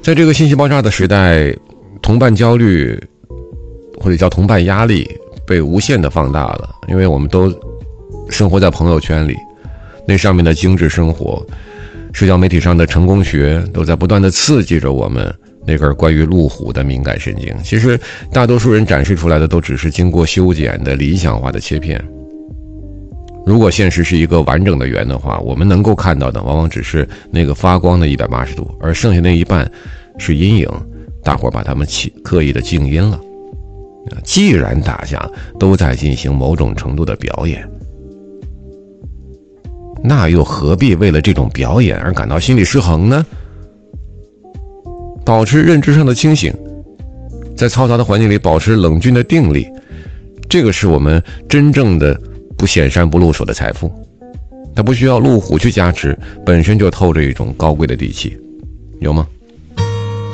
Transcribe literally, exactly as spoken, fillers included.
在这个信息爆炸的时代，同伴焦虑或者叫同伴压力被无限的放大了，因为我们都生活在朋友圈里，那上面的精致生活，社交媒体上的成功学都在不断的刺激着我们那根关于路虎的敏感神经。其实大多数人展示出来的都只是经过修剪的理想化的切片。如果现实是一个完整的圆的话，我们能够看到的往往只是那个发光的一百八十度，而剩下那一半是阴影，大伙把它们刻意的静音了。既然大家都在进行某种程度的表演，那又何必为了这种表演而感到心理失衡呢？保持认知上的清醒，在嘈杂的环境里保持冷峻的定力，这个是我们真正的不显山不露水的财富。它不需要路虎去加持，本身就透着一种高贵的底气，有吗？